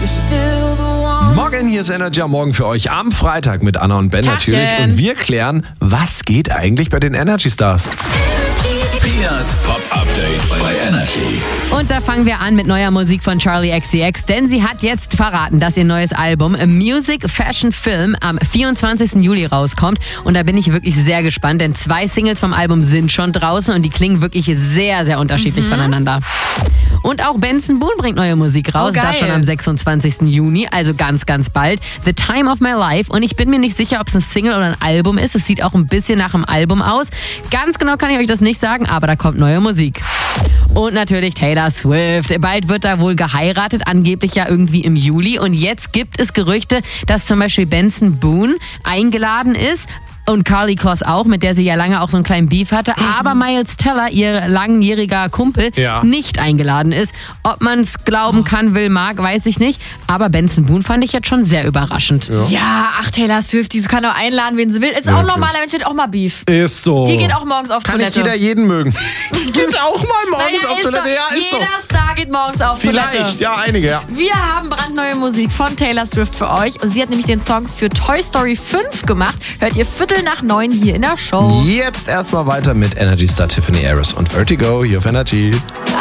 Morgen, hier ist Energy am Morgen für euch am Freitag mit Anna und Ben natürlich. Und wir klären, was geht eigentlich bei den Energy Stars? Pias Pop-Update bei Energy. Und da fangen wir an mit neuer Musik von Charli XCX, denn sie hat jetzt verraten, dass ihr neues Album Music, Fashion, Film am 24. Juli rauskommt. Und da bin ich wirklich sehr gespannt, denn 2 Singles vom Album sind schon draußen und die klingen wirklich sehr, sehr unterschiedlich voneinander. Und auch Benson Boone bringt neue Musik raus, das schon am 26. Juni, also ganz, ganz bald. The Time of My Life. Und ich bin mir nicht sicher, ob es ein Single oder ein Album ist. Es sieht auch ein bisschen nach einem Album aus. Ganz genau kann ich euch das nicht sagen, aber da kommt neue Musik. Und natürlich Taylor Swift. Bald wird da wohl geheiratet, angeblich ja irgendwie im Juli. Und jetzt gibt es Gerüchte, dass zum Beispiel Benson Boone eingeladen ist. Und Karlie Kloss auch, mit der sie ja lange auch so einen kleinen Beef hatte. Aber Miles Teller, ihr langjähriger Kumpel, nicht eingeladen ist. Ob man es glauben kann, will, mag, weiß ich nicht. Aber Benson Boone fand ich jetzt schon sehr überraschend. Ja, Taylor Swift, die kann doch einladen, wen sie will. Ist auch ein normaler Mensch, hat auch mal Beef. Ist so. Die geht auch morgens auf Kann Toilette. nicht jeder jeden mögen. Geht auch mal morgens auf Toilette. Ja, ist so. Jeder Star geht morgens auf Toilette. Vielleicht, ja, einige, ja. Wir haben brandneue Musik von Taylor Swift für euch. Und sie hat nämlich den Song für Toy Story 5 gemacht. Hört ihr 8:45 hier in der Show. Jetzt erstmal weiter mit Energy Star Tiffany Harris und Vertigo hier auf Energy.